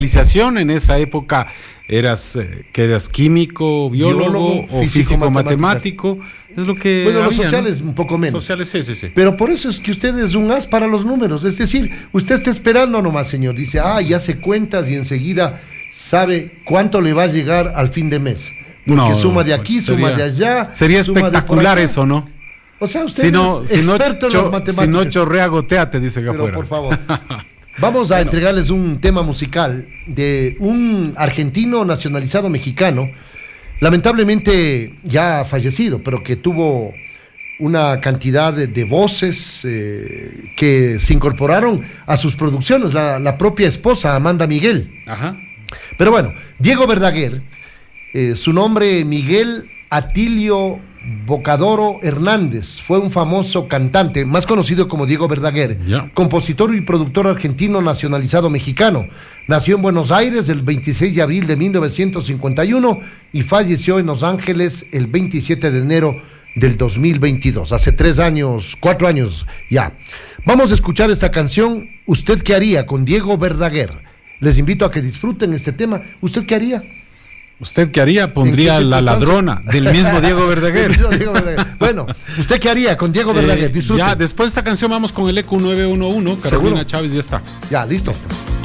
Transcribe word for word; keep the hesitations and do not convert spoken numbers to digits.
En esa época eras eh, que eras químico, biólogo, biólogo o físico matemático. Es lo que bueno, había, los sociales ¿no? Un poco menos. Sociales, sí, sí, sí. Pero por eso es que usted es un as para los números. Es decir, usted está esperando nomás, señor. Dice, ah, y hace cuentas y enseguida sabe cuánto le va a llegar al fin de mes. Porque no, suma de aquí, sería, suma de allá. Sería espectacular eso, ¿no? O sea, usted si no, es si experto no, en las matemáticas. Si no chorrea, gotea, te dice que Pero afuera. por favor. Vamos a bueno. entregarles un tema musical de un argentino nacionalizado mexicano, lamentablemente ya fallecido, pero que tuvo una cantidad de, de voces eh, que se incorporaron a sus producciones, la, la propia esposa Amanda Miguel. Ajá. Pero bueno, Diego Verdaguer, eh, su nombre Miguel Atilio Bocadoro Hernández, fue un famoso cantante, más conocido como Diego Verdaguer, yeah. compositor y productor argentino nacionalizado mexicano. Nació en Buenos Aires el veintiséis de abril de mil novecientos cincuenta y uno y falleció en Los Ángeles el veintisiete de enero del dos mil veintidós, hace tres años, cuatro años ya. Vamos a escuchar esta canción, ¿Usted qué haría?, con Diego Verdaguer. Les invito a que disfruten este tema. ¿Usted qué haría? ¿Usted qué haría? Pondría La Ladrona, del mismo Diego Verdaguer. mismo Diego Verdaguer. Bueno, ¿usted qué haría con Diego Verdaguer? Eh, ya, después de esta canción vamos con el E Q nueve uno uno, Carolina ¿Seguro? Chávez, ya está. Ya, listo. listo.